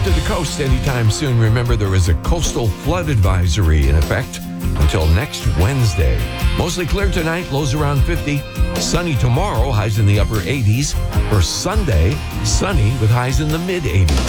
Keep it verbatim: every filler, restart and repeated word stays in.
to the coast anytime soon. Remember, there is a coastal flood advisory in effect until next Wednesday. Mostly clear tonight, lows around fifty. Sunny tomorrow, highs in the upper eighties. For Sunday, sunny with highs in the mid eighties.